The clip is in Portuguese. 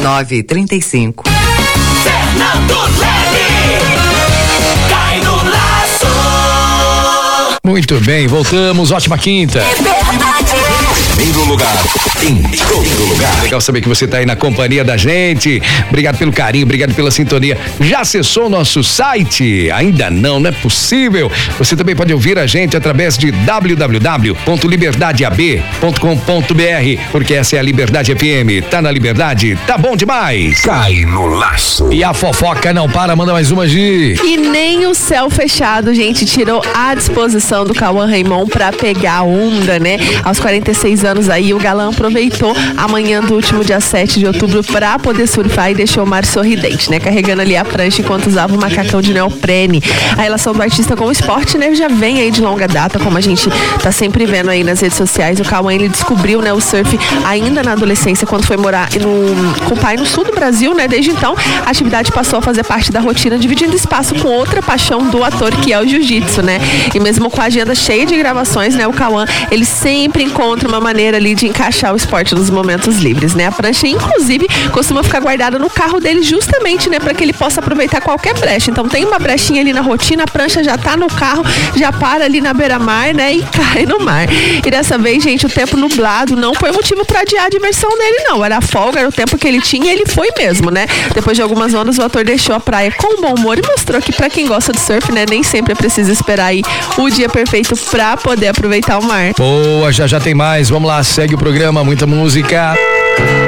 935. Fernando Leme, cai no laço. Muito bem, voltamos, ótima quinta. Primeiro lugar, em todo lugar. Legal saber que você está aí na companhia da gente. Obrigado pelo carinho, obrigado pela sintonia. Já acessou o nosso site? Ainda não é possível. Você também pode ouvir a gente através de www.liberdadeab.com.br, porque essa é a Liberdade FM. Tá na Liberdade, tá bom demais. Cai no laço. E a fofoca não para, manda mais uma, Gi. E nem o céu fechado, gente, tirou a disposição do Cauã Raymond pra pegar a onda, né? Aos 46 anos aí, o galã aproveitou a manhã do último dia 7 de outubro pra poder surfar e deixou o mar sorridente, né? Carregando ali a prancha enquanto usava o macacão de neoprene. A relação do artista com o esporte, né? Já vem aí de longa data, como a gente tá sempre vendo aí nas redes sociais. O Cauã, ele descobriu, né, o surf ainda na adolescência, quando foi morar com o pai no sul do Brasil, né? Desde então, a atividade passou a fazer parte da rotina, dividindo espaço com outra paixão do ator, que é o jiu-jitsu, né? E mesmo com a agenda cheia de gravações, né? O Cauã, ele sempre encontra uma maneira ali de encaixar o esporte nos momentos livres, né? A prancha, inclusive, costuma ficar guardada no carro dele justamente, né? Para que ele possa aproveitar qualquer brecha. Então tem uma brechinha ali na rotina, a prancha já tá no carro, já para ali na beira-mar, né? E cai no mar. E dessa vez, gente, o tempo nublado não foi motivo para adiar a diversão dele, não. Era a folga, era o tempo que ele tinha e ele foi mesmo, né? Depois de algumas ondas, o ator deixou a praia com bom humor e mostrou que para quem gosta de surf, né? Nem sempre é preciso esperar aí o dia perfeito para poder aproveitar o mar. Boa, já tem mais. Vamos lá, segue o programa, muita música.